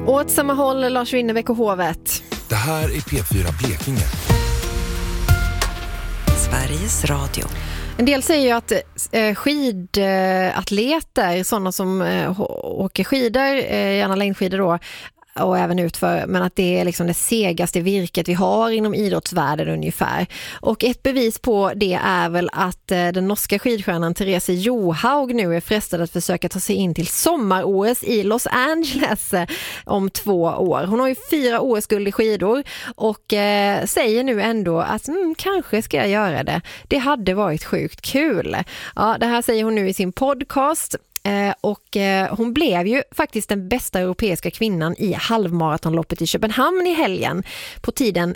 Åt samma håll, Lars Winnerbäck och Hovet. Det här är P4 Blekinge. Sveriges Radio. En del säger ju att skidatleter, sådana som åker skidor, gärna längdskidor då, och även utför, men att det är liksom det segaste virket vi har inom idrottsvärlden ungefär. Och ett bevis på det är väl att den norska skidstjärnan Therese Johaug nu är frestad att försöka ta sig in till sommar-OS i Los Angeles om 2 år. Hon har ju 4 OS-guld i skidor och säger nu ändå att kanske ska jag göra det. Det hade varit sjukt kul. Ja, det här säger hon nu i sin podcast. Och hon blev ju faktiskt den bästa europeiska kvinnan i halvmaratonloppet i Köpenhamn i helgen på tiden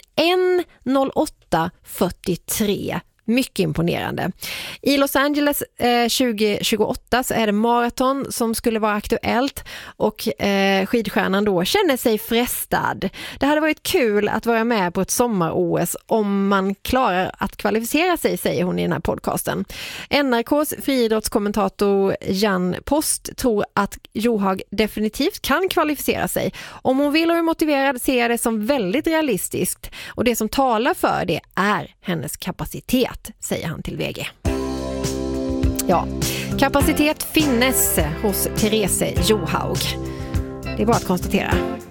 1:08:43. Mycket imponerande. I Los Angeles 2028 så är det maraton som skulle vara aktuellt och skidstjärnan då känner sig frestad. Det hade varit kul att vara med på ett sommar-OS om man klarar att kvalificera sig, säger hon i den här podcasten. NRKs friidrottskommentator Jan Post tror att Johaug definitivt kan kvalificera sig. Om hon vill och är motiverad ser jag det som väldigt realistiskt och det som talar för det är hennes kapacitet, säger han till VG. Ja, kapacitet finnes hos Therese Johaug. Det är bara att konstatera.